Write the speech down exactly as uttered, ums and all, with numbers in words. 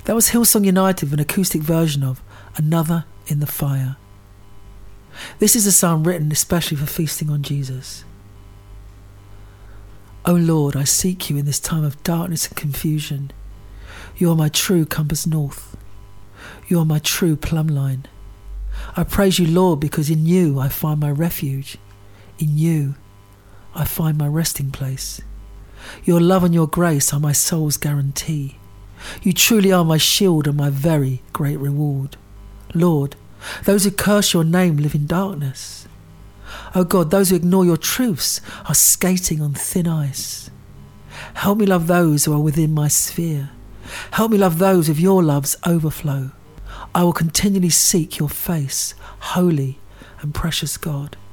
That was Hillsong United with an acoustic version of Another in the Fire. This is a psalm written especially for feasting on Jesus. O Lord, I seek you in this time of darkness and confusion. You are my true compass north. You are my true plumb line. I praise you, Lord, because in you I find my refuge. In you I find my resting place. Your love and your grace are my soul's guarantee. You truly are my shield and my very great reward. Lord, those who curse your name live in darkness. Oh God, those who ignore your truths are skating on thin ice. Help me love those who are within my sphere. Help me love those with your love's overflow. I will continually seek your face, holy and precious God.